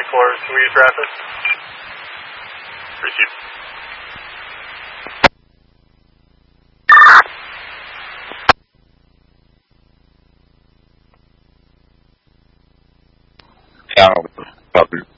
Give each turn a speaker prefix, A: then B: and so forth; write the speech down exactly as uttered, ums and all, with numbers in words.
A: four, can we use rapid? Receive.
B: Yeah, copy.